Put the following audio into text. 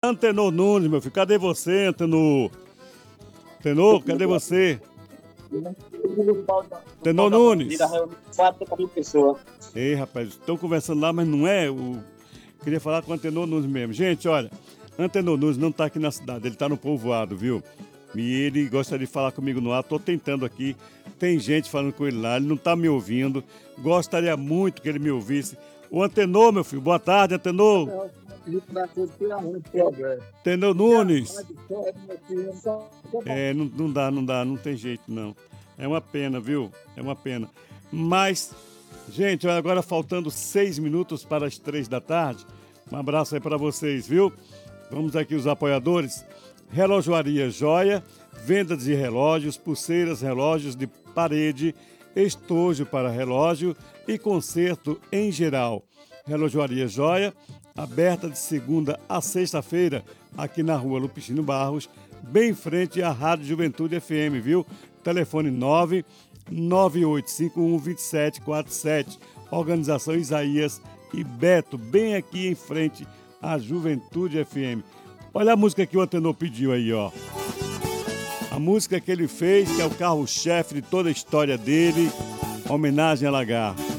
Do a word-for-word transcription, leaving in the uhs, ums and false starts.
Antenor Nunes, meu filho. Cadê você, Antenor? Antenor, cadê você? Antenor Nunes. Ei, rapaz, estão conversando lá, mas não é o... Queria falar com o Antenor Nunes mesmo. Gente, olha, Antenor Nunes não está aqui na cidade, ele está no povoado, viu? E ele gostaria de falar comigo no ar, estou tentando aqui. Tem gente falando com ele lá, ele não está me ouvindo. Gostaria muito que ele me ouvisse. O Antenor, meu filho, boa tarde, Antenor. Antenor Nunes. É, não, não dá, não dá, não tem jeito não. É uma pena, viu? É uma pena. Mas, gente, agora faltando seis minutos para as três da tarde. Um abraço aí para vocês, viu? Vamos aqui os apoiadores. Relojoaria Joia, venda de relógios, pulseiras, relógios de parede, estojo para relógio e conserto em geral. Relojoaria Joia, aberta de segunda a sexta-feira, aqui na rua Lupicínio Barros, bem em frente à Rádio Juventude F M, viu? Telefone nove nove oito cinco um dois sete quatro sete. Organização Isaías e Beto, bem aqui em frente à Juventude F M. Olha a música que o Antenor pediu aí, ó. A música que ele fez, que é o carro-chefe de toda a história dele, homenagem a Lagarto.